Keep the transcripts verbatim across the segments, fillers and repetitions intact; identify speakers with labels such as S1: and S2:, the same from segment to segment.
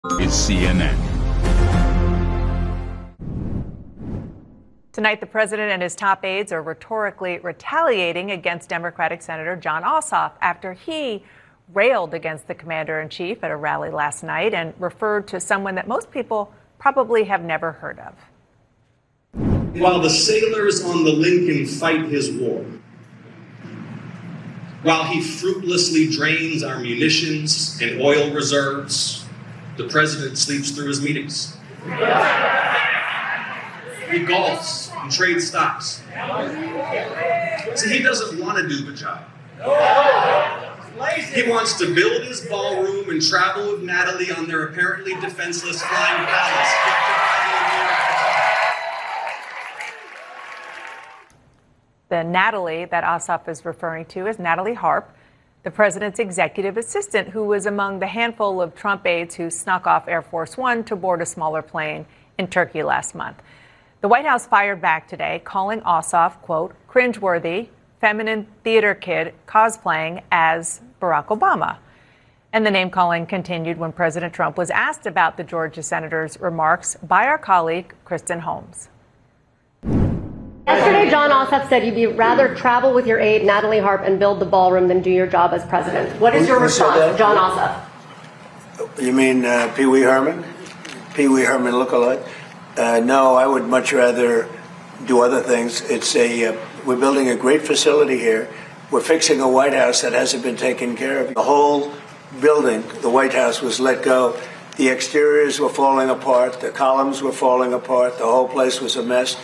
S1: is C N N.
S2: Tonight, the president and his top aides are rhetorically retaliating against Democratic Senator Jon Ossoff after he railed against the commander-in-chief at a rally last night and referred to someone that most people probably have never heard of.
S3: While the sailors on the Lincoln fight his war, while he fruitlessly drains our munitions and oil reserves, the president sleeps through his meetings. He golfs and trades stocks. See, he doesn't want to do the job. He wants to build his ballroom and travel with Natalie on their apparently defenseless flying palace.
S2: The Natalie that Ossoff is referring to is Natalie Harp, the president's executive assistant, who was among the handful of Trump aides who snuck off Air Force One to board a smaller plane in Turkey last month. The White House fired back today, calling Ossoff, quote, cringeworthy, feminine theater kid cosplaying as Barack Obama. And the name-calling continued when President Trump was asked about the Georgia senator's remarks by our colleague, Kristen Holmes.
S4: Yesterday, Jon Ossoff said you'd rather travel with your aide, Natalie Harp, and build the ballroom than do your job as president. What is your response to Jon Ossoff?
S5: You mean uh, Pee Wee Herman? Pee Wee Herman lookalike? Uh, no, I would much rather do other things. It's a uh, we're building a great facility here. We're fixing a White House that hasn't been taken care of. The whole building, the White House, was let go. The exteriors were falling apart. The columns were falling apart. The whole place was a mess.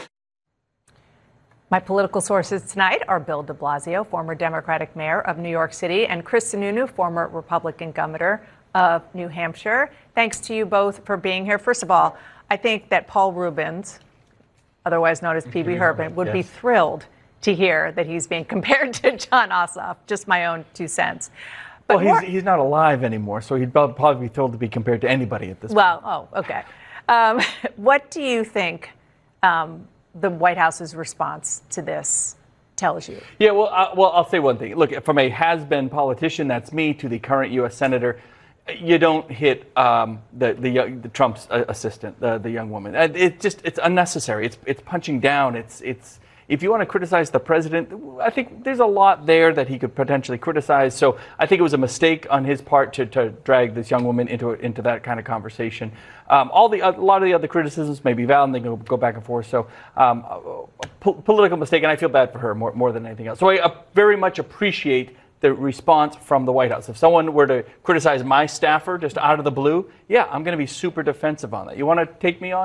S2: My political sources tonight are Bill de Blasio, former Democratic mayor of New York City, and Chris Sununu, former Republican governor of New Hampshire. Thanks to you both for being here. First of all, I think that Paul Reubens, otherwise known as Pee Wee Herman, would yes. be thrilled to hear that he's being compared to Jon Ossoff. Just my own two cents.
S6: But well, he's, he's not alive anymore, so he'd probably be thrilled to be compared to anybody at this
S2: well,
S6: point.
S2: Well, oh, okay. Um, what do you think um, the White House's response to this tells you?
S6: Yeah, well, uh, well, I'll say one thing. Look, from a has-been politician, that's me, to the current U S senator, you don't hit um, the, the the Trump's assistant, the the young woman. It just it's unnecessary. It's it's punching down. It's it's if you want to criticize the president, I think there's a lot there that he could potentially criticize. So I think it was a mistake on his part to, to drag this young woman into into that kind of conversation. Um, all the a lot of the other criticisms may be valid, and they go go back and forth. So um, a po- political mistake, and I feel bad for her more more than anything else. So I uh, very much appreciate the response from the White House. If someone were to criticize my staffer just out of the blue, yeah, I'm going to be super defensive on that. You want to take me on?